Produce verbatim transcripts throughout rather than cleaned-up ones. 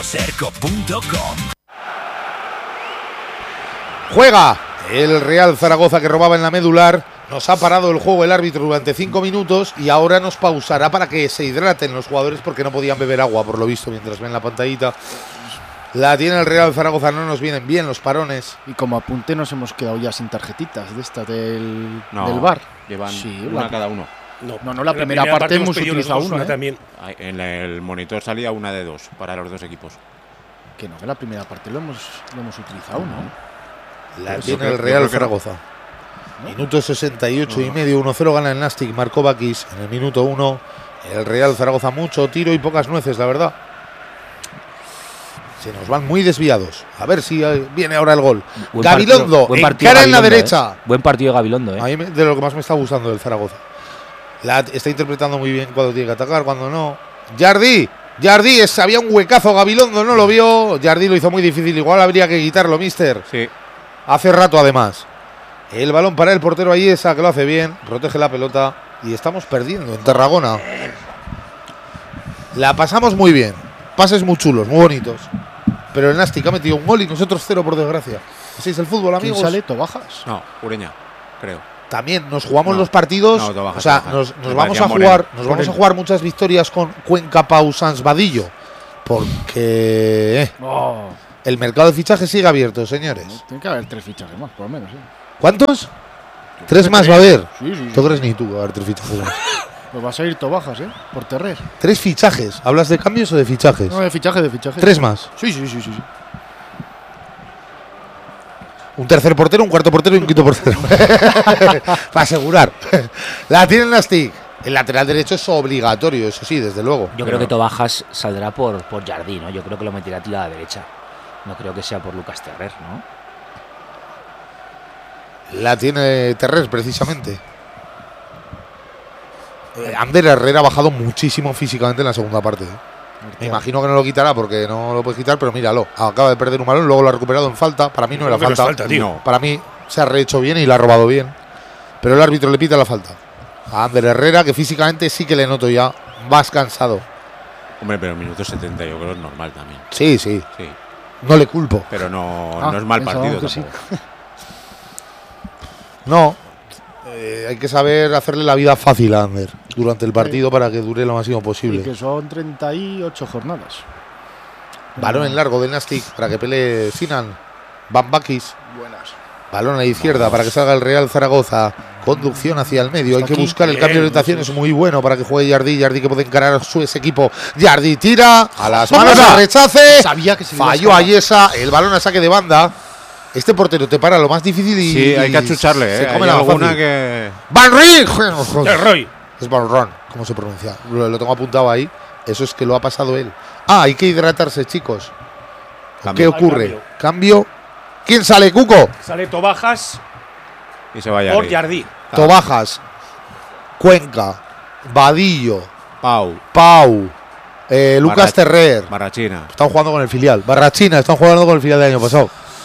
Serco punto com. Juega el Real Zaragoza, que robaba en la medular. Nos ha parado el juego el árbitro durante cinco minutos y ahora nos pausará para que se hidraten los jugadores porque no podían beber agua, por lo visto, mientras ven la pantallita. La tiene el Real Zaragoza, no nos vienen bien los parones. Y como apunte nos hemos quedado ya sin tarjetitas de estas del, no, del bar. Llevan sí, una la, cada uno. No, no, no la, primera, primera parte hemos utilizado una, una ¿eh? también. En el monitor salía una de dos para los dos equipos. Que no, que la primera parte lo hemos, lo hemos utilizado, ¿no? La tiene el Real Zaragoza. ¿No? Minuto sesenta y ocho no, no. y medio, uno cero gana el Nastic, marcó Bakis en el minuto uno. El Real Zaragoza, mucho tiro y pocas nueces, la verdad. Se nos van muy desviados. A ver si viene ahora el gol. Buen Gabilondo, partido, buen encara en la derecha. Eh. Buen partido de Gabilondo, ¿eh? A mí me, de lo que más me está gustando del Zaragoza. La está interpretando muy bien cuando tiene que atacar, cuando no. Jardí, Jardí, es, había un huecazo, Gabilondo no lo vio. Jardí lo hizo muy difícil, igual habría que quitarlo, mister. Sí. Hace rato, además. El balón para el portero Ayesa, que lo hace bien, protege la pelota y estamos perdiendo en Tarragona. La pasamos muy bien, pases muy chulos, muy bonitos. Pero el Nastic ha metido un gol y nosotros cero, por desgracia. Así es el fútbol, amigos. ¿Quién sale? ¿Tobajas? No, Ureña, creo. También nos jugamos no, los partidos, no, Tobajas, o sea, Tobajas. nos, nos Me vamos a Moreno. jugar, nos vamos a jugar muchas victorias con Cuenca, Pau, Sans, Vadillo, porque eh, oh. el mercado de fichajes sigue abierto, señores. Tiene que haber tres fichajes más, por lo menos. ¿eh? ¿Cuántos? ¿Tres más va a haber? Sí, sí. ¿Tú crees ni tú que va a haber tres fichajes más? Pues vas a ir Tobajas, ¿eh? Por Terrer. ¿Tres fichajes? ¿Hablas de cambios o de fichajes? No, de fichaje, de fichaje. ¿Tres más? Sí, sí, sí, sí. sí. Un tercer portero, un cuarto portero y un quinto portero. Para asegurar. La tiene el Nastic. El lateral derecho es obligatorio, eso sí, desde luego. Yo creo que Tobajas saldrá por, por Jardí, ¿no? Yo creo que lo meterá a tirar a la derecha. No creo que sea por Lucas Terrer, ¿no? La tiene Terrer, precisamente. Eh, Ander Herrera ha bajado muchísimo físicamente en la segunda parte. Me imagino que no lo quitará porque no lo puede quitar, pero míralo. Acaba de perder un balón, luego lo ha recuperado en falta. Para mí no era falta. falta tío. No. Para mí se ha rehecho bien y la ha robado bien. Pero el árbitro le pita la falta a Ander Herrera, que físicamente sí que le noto ya más cansado. Hombre, pero en minuto setenta yo creo que es normal también. Sí, sí. Sí. No le culpo. Pero no, Ah, no es mal partido que tampoco. sí. No. Eh, hay que saber hacerle la vida fácil a Ander durante el partido sí. para que dure lo máximo posible. Y que son treinta y ocho jornadas. Balón en largo del Nastic para que pelee Sinan. Bambakis. Buenas. Balón a la izquierda Vamos. para que salga el Real Zaragoza. Conducción hacia el medio. Hay que aquí. buscar el Bien, cambio de orientación. Es muy bueno para que juegue Jardí. Jardí que puede encarar a su ese equipo. Jardí tira a las manos al rechace. Sabía que se Falló Ayesa. El balón a saque de banda. Este portero te para lo más difícil y. Sí, hay que achucharle, se ¿eh? come Hay la alguna fácil. que. ¡Van Rijn! Roy. Es Van Ron, ¿cómo se pronuncia? Lo, lo tengo apuntado ahí. Eso es que lo ha pasado él. Ah, hay que hidratarse, chicos. Cambio. ¿Qué ocurre? Cambio. Cambio. ¿Quién sale, Cuco? Sale Tobajas Y se vaya. por Jardí. Tobajas, Cuenca, Vadillo, Pau. Pau, eh, Lucas Barra- Terrer. Marachina. Están jugando con el filial. Barrachina, están jugando con el filial del año pasado.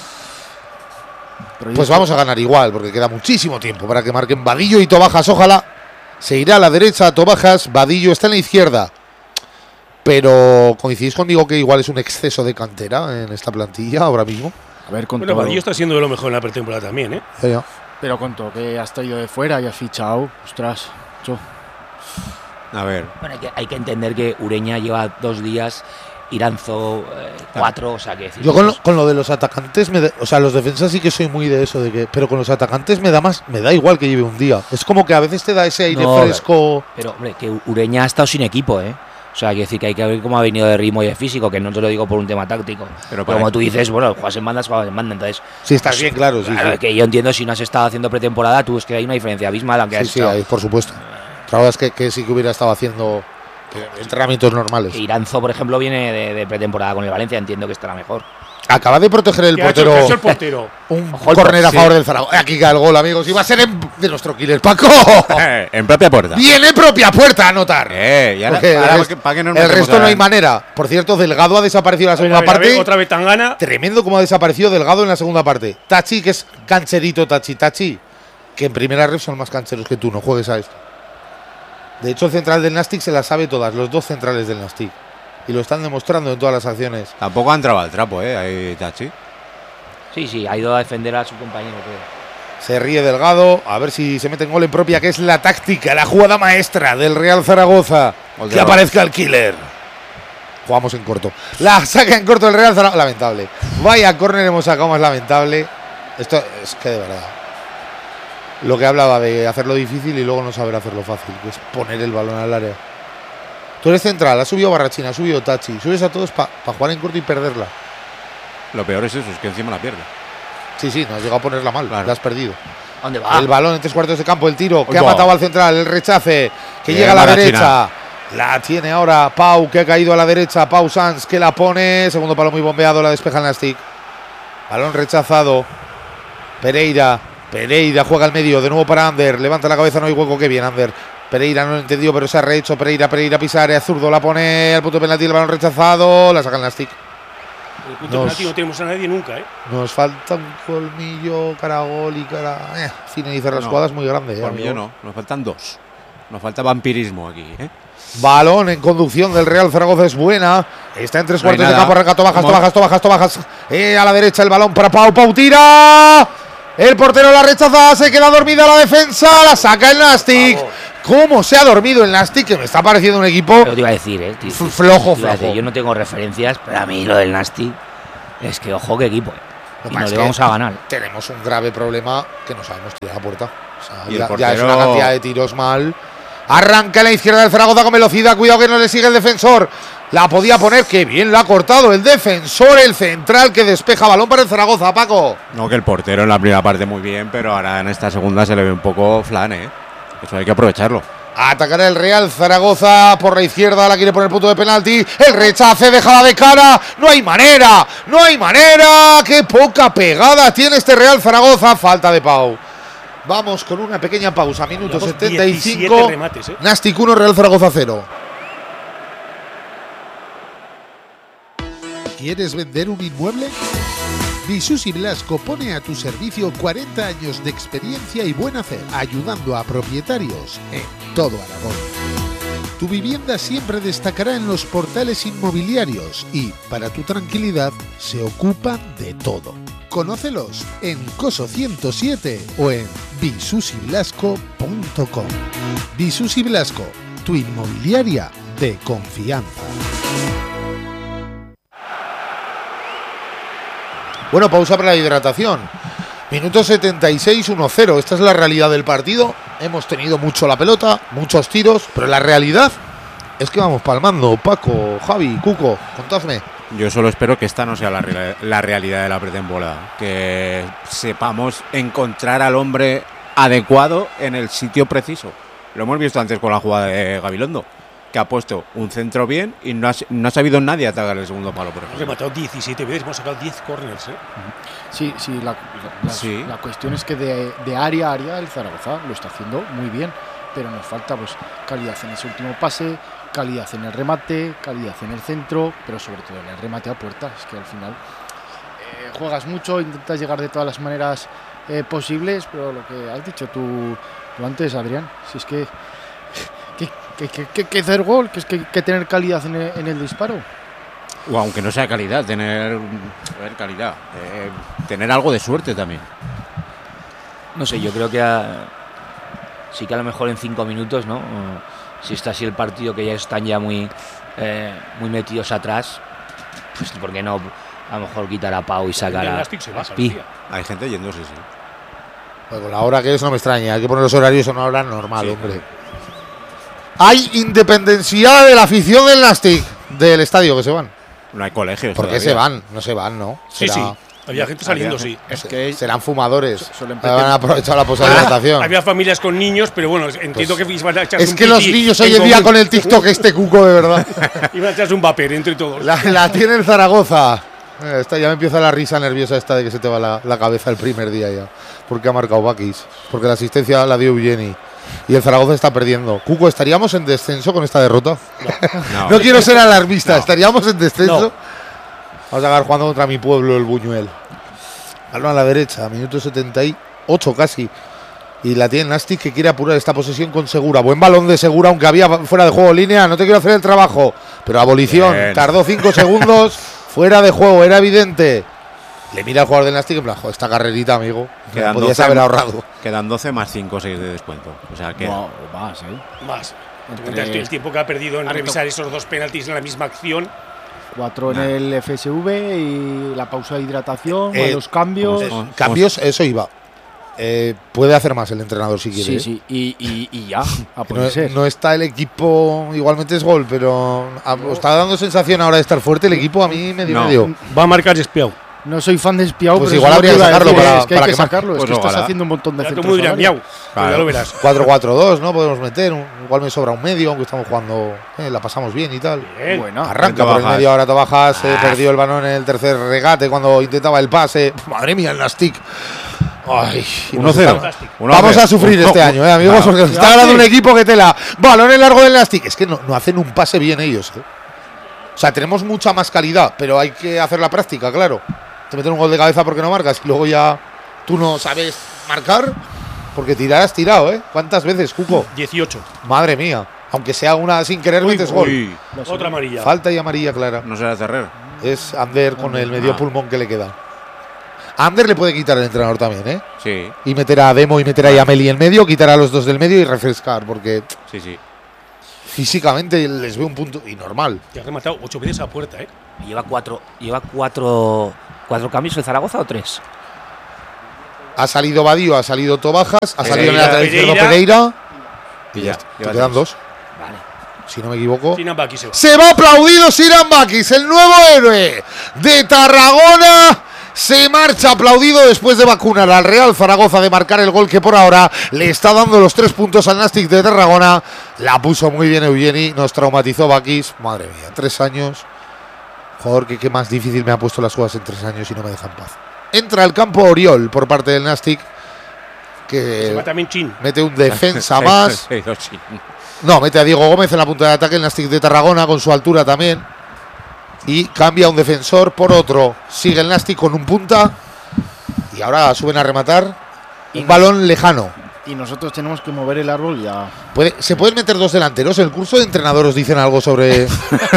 Pues vamos a ganar igual, porque queda muchísimo tiempo para que marquen Vadillo y Tobajas. Ojalá se irá a la derecha Tobajas, Vadillo está en la izquierda. Pero coincidís conmigo que igual es un exceso de cantera en esta plantilla ahora mismo. A ver, con Bueno, todo. Vadillo está siendo de lo mejor en la pretemporada también, ¿eh? Ya, ya. Pero con todo que has traído de fuera y has fichado. Ostras. Yo. A ver. Bueno, hay que, hay que entender que Ureña lleva dos días, Iranzo eh, cuatro, o sea que decir. Yo con lo, con lo de los atacantes, me da- o sea, los defensas sí que soy muy de eso, de que, pero con los atacantes me da más, me da igual que lleve un día. Es como que a veces te da ese aire No, fresco. Pero, hombre, que Ureña ha estado sin equipo, ¿eh? O sea, hay que decir que hay que ver cómo ha venido de ritmo y de físico, que no te lo digo por un tema táctico. Pero Pero para- como tú dices, bueno, juegas en banda, juegas en banda, entonces. Sí, estás bien, claro, sí, Claro, sí. que yo entiendo si no has estado haciendo pretemporada, tú es que hay una diferencia abismal, aunque Sí, has sí, estado- ahí, por supuesto. Otra cosa es que, que sí que hubiera estado haciendo eh, entrenamientos normales. que Iranzo, por ejemplo, viene de, de pretemporada con el Valencia, entiendo que estará mejor. Acaba de proteger el ¿Qué ha hecho? portero. ¿Qué ha hecho el portero? Un Ojo, el córner a sí. favor del Zaragoza. Aquí cae el gol, amigos. Y va a ser en- de nuestro killer Paco. Eh, en propia puerta. Viene propia puerta a anotar. Eh, y ahora, Porque ahora el, pa' rest- que- pa' que nos el metemos resto no ahora hay en- manera. Por cierto, Delgado ha desaparecido en la segunda A ver, a ver, parte. otra vez Tangana. Tremendo como ha desaparecido Delgado en la segunda parte. Tachi, que es cancherito, Tachi, Tachi. Que en primera ref son más cancheros que tú, no juegues a esto. De hecho, el central del Nastic se las sabe todas, los dos centrales del Nastic. Y lo están demostrando en todas las acciones. Tampoco ha entrado al trapo, ¿eh? Ahí Tachi. Sí, sí, ha ido a defender a su compañero, creo. Se ríe Delgado, a ver si se mete en gol en propia, que es la táctica, la jugada maestra del Real Zaragoza. Gol de Que gol. aparezca el killer. Jugamos en corto. La saca en corto el Real Zaragoza. Lamentable. Vaya córner hemos sacado más lamentable. Esto es que de verdad. Lo que hablaba de hacerlo difícil y luego no saber hacerlo fácil, que es poner el balón al área. Tú eres central, ha subido Barrachina, ha subido Tachi. Subes a todos para pa jugar en corto y perderla. Lo peor es eso, es que encima la pierde. Sí, sí, no has llegado a ponerla mal, Claro. la has perdido. ¿A dónde va? El balón en tres cuartos de campo, el tiro, que ha Oiga. matado al central, el rechace, que Bien, llega a la Barrachina. derecha. La tiene ahora Pau, que ha caído a la derecha. Pau Sanz, que la pone. Segundo palo muy bombeado, la despeja el Nastic. Balón rechazado. Pereira. Pereira juega al medio, de nuevo para Ander. Levanta la cabeza, no hay hueco. Qué bien, Ander. Pereira no lo entendió, pero se ha rehecho. Pereira, Pereira pisa área, zurdo, la pone al punto de penalti. El balón rechazado, la saca el Nastic. En el punto Nos- penalti no tenemos a nadie nunca, ¿eh? Nos falta un colmillo, caragol y cara. Eh, finalizar las No, jugadas muy grande. eh, Por mí amigo. no, nos faltan dos. Nos falta vampirismo aquí, ¿eh? Balón en conducción del Real Zaragoza es buena. Está en tres No hay cuartos de nada. campo. Arranca Tobajas, Vamos. Tobajas, Tobajas, Tobajas. Eh, a la derecha el balón para Pau. Pau tira. El portero la rechaza. Se queda dormida la defensa. La saca el Nastic. Vamos. ¿Cómo se ha dormido el Nastic? Que me está pareciendo un equipo Pero te iba a decir, ¿eh? Tío, f- flojo, te iba a decir, flojo. yo no tengo referencias, pero a mí lo del Nasty es que, ojo, qué equipo, ¿eh? Lo que Y pasa no es le que vamos a ganar. Tenemos un grave problema que no sabemos tirar a puerta. O sea, Y el ya, ya es portero- una cantidad de tiros mal. Arranca a la izquierda del Zaragoza con velocidad. Cuidado que no le sigue el defensor. La podía poner, que bien la ha cortado el defensor, el central que despeja balón para el Zaragoza, Paco. No, que el portero en la primera parte muy bien, pero ahora en esta segunda se le ve un poco flan, ¿eh? Eso hay que aprovecharlo. Atacará el Real Zaragoza por la izquierda, la quiere poner punto de penalti. El rechace, dejada de cara. No hay manera, no hay manera. Qué poca pegada tiene este Real Zaragoza. Falta de Pau. Vamos con una pequeña pausa, minuto Llevamos setenta y cinco. diecisiete remates, ¿eh? Nastic uno, Real Zaragoza cero. ¿Quieres vender un inmueble? Visus y Blasco pone a tu servicio cuarenta años de experiencia y buen hacer, ayudando a propietarios en todo Aragón. Tu vivienda siempre destacará en los portales inmobiliarios y, para tu tranquilidad, se ocupan de todo. Conócelos en Coso ciento siete o en visus y blasco punto com. Visus y Blasco, tu inmobiliaria de confianza. Bueno, pausa para la hidratación. Minuto setenta y seis, uno cero. Esta es la realidad del partido. Hemos tenido mucho la pelota, muchos tiros, pero la realidad es que vamos palmando. Paco, Javi, Cuco, contadme. Yo solo espero que esta no sea la, real- la realidad de la pretemporada. Que sepamos encontrar al hombre adecuado en el sitio preciso. Lo hemos visto antes con la jugada de Gabilondo, que ha puesto un centro bien y no ha, no ha sabido nadie atacar el segundo palo, por Hemos ejemplo. rematado diecisiete veces, hemos sacado diez corners, ¿eh? Sí, sí, la, la- Sí. la cuestión es que de, de área a área el Zaragoza lo está haciendo muy bien, pero nos falta pues calidad en ese último pase, calidad en el remate, calidad en el centro, pero sobre todo en el remate a puerta. Es que al final eh, juegas mucho, intentas llegar de todas las maneras eh, posibles, pero lo que has dicho tú, tú antes, Adrián, si es que que, que, que, que- que hacer gol, que es que, que tener calidad en el, en el disparo. O aunque no sea calidad, tener, a ver, calidad, eh, tener algo de suerte también. No sé, yo creo que a- sí que a lo mejor en cinco minutos, ¿no? O si está así el partido, que ya están ya muy, eh, muy metidos atrás, pues ¿por qué no a lo mejor quitar a Pau y sacar El a, Nastic se va, a Spi? parecía. Hay gente yéndose, sí. Pues con la hora que es no me extraña. Hay que poner los horarios a una hora normal, Sí, hombre. Hay independencia de la afición del Nastic, del estadio, que se van. No hay colegios. ¿Por qué todavía. se van? No se van, ¿no? Sí, Será- sí. Había gente saliendo, sí. Es que Serán fumadores. Suelen Van a aprovechar la poshidratación. Había familias con niños, pero bueno, entiendo Pues, que iban a echarse Es un que los piti niños en hoy en día común. con el TikTok este cuco, de verdad. Iban a echarse un vapor entre todos. La, la tiene el Zaragoza. Eh, Esta ya me empieza la risa nerviosa esta de que se te va la, la cabeza el primer día ya. Porque ha marcado Bakis. Porque la asistencia la dio Eugeni. Y el Zaragoza está perdiendo. Cuco, ¿estaríamos en descenso con esta derrota? No. No quiero ser alarmista. No. ¿Estaríamos en descenso? No. Vamos a acabar jugando contra mi pueblo, el Buñuel. Balón a la derecha, minuto setenta y ocho casi. Y la tiene Nastic, que quiere apurar esta posesión con Segura. Buen balón de Segura, aunque había fuera de juego línea. No te quiero hacer el trabajo. Pero abolición. Bien. Tardó cinco segundos. Fuera de juego, era evidente. Le mira al jugador del Nastic en plan, "Jo, esta carrerita, amigo. Quedan Podías doce haber ahorrado". Quedan doce más cinco o seis de descuento. O sea que. No, o más, ¿eh? Más. Tú Entre- cuentas el tiempo que ha perdido en Harto. revisar esos dos penaltis en la misma acción. Cuatro en Nah. el F S V y la pausa de hidratación, Eh, los cambios. ¿cómo se- Cambios, eso iba. Eh, puede hacer más el entrenador si quiere. Sí, ¿eh? sí, y, y, y ya, a No, poder ser. no está el equipo, igualmente es gol, pero a- os está dando sensación ahora de estar fuerte el equipo. A mí medio No. medio. Va a marcar Espiau. No soy fan de Espiau, Pues pero igual es lo habría que que iba a sacarlo decir, para- es que para hay que que marque. sacarlo, es Pues que estás ojalá. haciendo un montón de Ya todo el centros mundo dirá al área. miau. Claro. Ya lo verás. cuatro cuatro dos, ¿no? Podemos meter. un- igual me sobra un medio, aunque estamos jugando. eh, la pasamos bien y tal. Bien. Bueno, Arranca por el Tobajas. medio, ahora Tobajas eh, Ah. perdió el balón en el tercer regate cuando intentaba el pase. Madre mía, el Nastic. Ay, y uno nos cero. está- uno Vamos cero. a sufrir Uno- este año, eh, amigos, Claro. porque nos está ganando un equipo que tela. Balón en largo del Nastic. Es que no, no hacen un pase bien ellos. eh. O sea, tenemos mucha más calidad, pero hay que hacer la práctica, claro. Te meten un gol de cabeza porque no marcas y luego ya tú no sabes marcar porque tirar has tirado, ¿eh? ¿Cuántas veces, Cuco? dieciocho. Madre mía. Aunque sea una sin querer, metes gol. Uy, Otra amarilla. Falta y amarilla clara. no será Ferrer. Es Ander con el medio Ah. pulmón que le queda. A Ander le puede quitar el entrenador también, ¿eh? Sí, Y meter a Demo y meter a Yameli en medio, quitar a los dos del medio y refrescar, porque sí, sí. físicamente les veo un punto y normal. Que ha rematado ocho veces a puerta, ¿eh? Lleva cuatro, lleva cuatro, cuatro cambios el Zaragoza o tres. Ha salido Badío, ha salido Tobajas, ha salido en el Pereira, lateral izquierdo Pereira. Pereira. Y Y ya. ya está. lleva Te quedan tres. dos, Vale. si no me equivoco. Sin aquí se va. Se va aplaudido Siran Bakis, el nuevo héroe de Tarragona. Se marcha aplaudido después de vacunar al Real Zaragoza de marcar el gol que por ahora le está dando los tres puntos al Nastic de Tarragona. La puso muy bien Eugeni, nos traumatizó Bakis. Madre mía, tres años. Joder, que qué más difícil me ha puesto las jugadas en tres años y no me deja en paz. Entra al campo Oriol por parte del Nastic, Se va que también Chin. mete un defensa más. Sí, dos, sí. No, mete a Diego Gómez en la punta de ataque, el Nastic de Tarragona con su altura también. Y cambia un defensor por otro. Sigue el Nastic con un punta. Y ahora suben a rematar. Y Un balón lejano. Y nosotros tenemos que mover el árbol ya. Puede- ¿Se pueden meter dos delanteros? ¿En el curso de entrenadores dicen algo sobre...?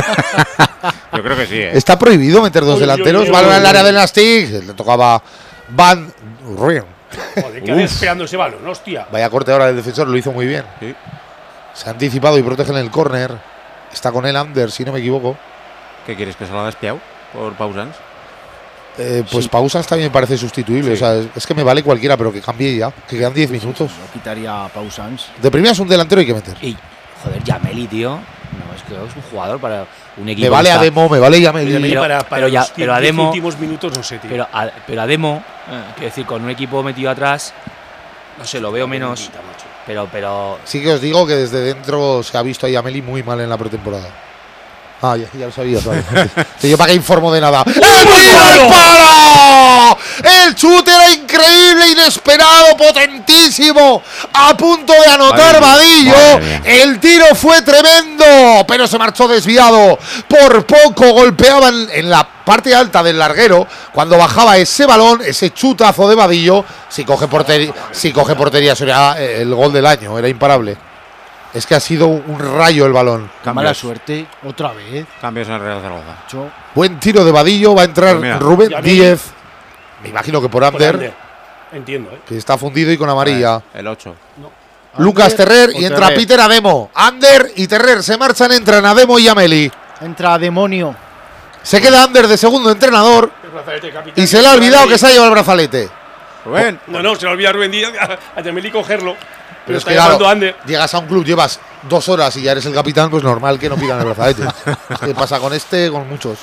Yo creo que sí, ¿eh? ¿Está prohibido meter dos Uy, delanteros? uy, uy, Balón uy, al área uy. del Nastic. Le tocaba Van Rijn. Joder, queda esperando ese balón, hostia. Vaya corte ahora del defensor, lo hizo muy bien. Sí. Se ha anticipado y protege en el córner. Está con él Ander, si no me equivoco. ¿Qué quieres que salga espiado por Pausans? Eh, pues Sí. Pausas también parece sustituible. Sí. O sea, es, es que me vale cualquiera, pero que cambie ya. Que quedan diez minutos. Yo quitaría a Pausans. De primeras un delantero hay que meter. Y, joder, Yameli, tío. No, es que es un jugador para un equipo. Me vale que está- Ademo, me vale Yameli. Pero, Pero- para, para pero ya- los pero diez Ademo- últimos minutos no sé, tío. Pero a, pero a Demo, eh, quiero decir, con un equipo metido atrás, no sé, lo veo menos. Bendita, macho. Pero, pero. Sí que os digo que desde dentro se ha visto a Yameli muy mal en la pretemporada. Ah, ya, ya lo sabías, vale. Sí, yo para qué informo de nada. ¡El tiro al palo! El chute era increíble, inesperado, potentísimo. A punto de anotar Madre mía, Vadillo. madre mía. El tiro fue tremendo, pero se marchó desviado. Por poco golpeaban en la parte alta del larguero. Cuando bajaba ese balón, ese chutazo de Vadillo, si coge portería, si coge portería sería el gol del año, era imparable. Es que ha sido un rayo el balón. Qué mala Cambios. suerte, otra vez. Cambios en el Real Zaragoza. Yo, Buen tiro de Vadillo, va a entrar Pues mira, Rubén ya vi. Díez. Me imagino que por Por Ander, Ander. Entiendo, ¿eh? que está fundido y con amarilla. El ocho. Lucas Ander Terrer o y entra Terrer. Peter Ademo. Ander y Terrer se marchan, entran Ademo y Ameli. Entra demonio. Se queda Ander de segundo entrenador El brazalete, capitán. y se le ha olvidado que se ha llevado el brazalete. Rubén. No, no, se le olvida a Rubén Díaz a Yameli cogerlo. Pero, Pero es está que llamando claro, Ander. llegas a un club, llevas dos horas y ya eres el capitán, pues normal que no pidan el brazalete. ¿Qué pasa con este? Con muchos.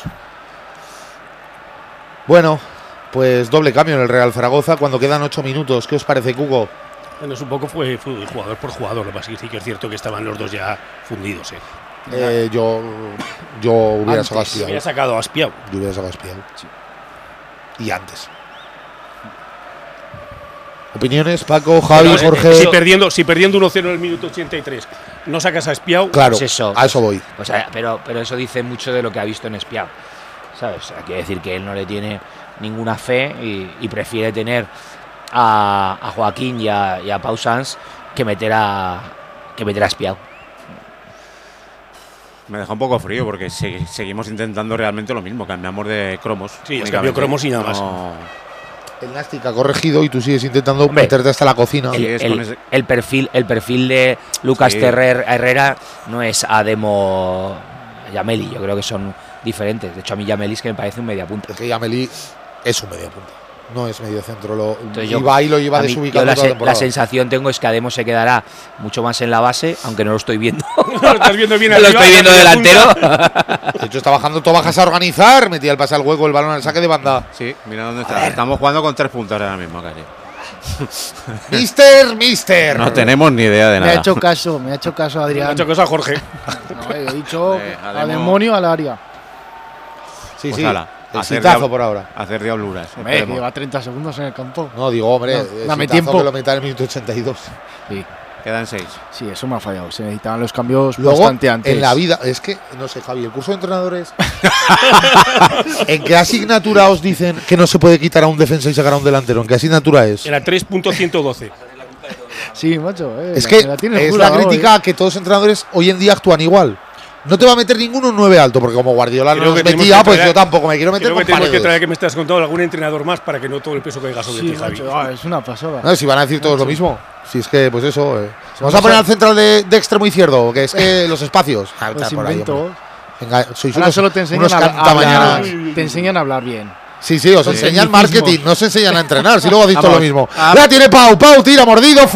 Bueno, pues doble cambio en el Real Zaragoza cuando quedan ocho minutos. ¿Qué os parece, Cuco? Bueno, es un poco fue, fue jugador por jugador. Lo que pasa es que sí que es cierto que estaban los dos ya fundidos, ¿eh? Eh, yo, yo hubiera Antes, sacado a Se Espiau. había sacado a Espiau. Yo hubiera sacado a Espiau. Y antes. Opiniones, Paco, Javi, Pero, eh, Jorge. Si perdiendo, si perdiendo uno cero en el minuto ochenta y tres no sacas a Espiau, Claro, Pues eso. a eso voy. O sea, pero, pero eso dice mucho de lo que ha visto en Espiau. ¿Sabes? O sea, quiere decir que él no le tiene ninguna fe y, y prefiere tener a, a Joaquín y a, y a Pau Sanz que meter a, que meter a Espiau. Me deja un poco frío porque se- seguimos intentando realmente lo mismo, cambiamos de cromos. Sí, es únicamente. cambio cromos y nada más. No- El Nastic ha corregido y tú sigues intentando Hombre, meterte hasta la cocina. El, Sí, es el- con ese- el perfil, el perfil de Lucas Sí. Terrer Herrera no es Ademo Yameli, yo creo que son diferentes. De hecho, a mí Yameli es que me parece un media punta. Es que Yameli es un media punta. No es medio centro. Lo, Entonces yo- Ibai lo lleva a mí- desubicado yo la, toda la se- la temporada. sensación tengo es que Ademo se quedará mucho más en la base, aunque no lo estoy viendo. Lo estás viendo bien lo arriba, estoy viendo la media delantero. punta. De hecho, está bajando Tobajas a organizar. Metía el pase al hueco, el balón al saque de banda. Sí, mira dónde está. Estamos jugando con tres puntas ahora mismo, casi. Mister, Mister. No tenemos ni idea de Me nada. ha hecho caso, me ha hecho caso Ha Adrián. hecho cosa Jorge. No, he dicho Eh, a Ademo- demonio al área. Sí, Pues sí. ala, hacer Exitazo diab- por ahora. Hacer diabluras. Hombre, esperemos. lleva treinta segundos en el campo. No, digo, hombre, No, exitazo dame tiempo. que lo meta en el minuto ochenta y dos. Sí, Quedan seis. sí, eso me ha fallado. Se necesitaban los cambios Luego, bastante antes. en la vida, es que, no sé, Javi, el curso de entrenadores. ¿En qué asignatura os dicen que no se puede quitar a un defensa y sacar a un delantero? ¿En qué asignatura es? En la tres punto ciento doce. Sí, macho. Eh, Es la- que me la tienes es dura la hoy. crítica a que todos los entrenadores hoy en día actúan igual. No te va a meter ninguno un nueve alto, porque como Guardiola Creo no nos que tenemos metía, que pues traer- yo tampoco me quiero meter Creo que con tenemos que Paredes. traer que me estás contando algún entrenador más para que no todo el peso caiga sobre Sí, ti, Javi. macho, ah, es una pasada. No, si van a decir todos lo mismo. Si es que, pues eso. eh. Vamos pasa- a poner al central de, de extremo izquierdo, que es que los espacios. Ah, Los está por ahí, inventos. hombre. Venga, sois Ahora unos, solo te enseñan unos a, a hablar, cantamañanas. te enseñan a hablar bien. Sí, sí, os Son enseñan tecnicismos. marketing, no os enseñan a entrenar. Si luego habéis visto Vamos. lo mismo. Ah. La tiene Pau, Pau tira mordido.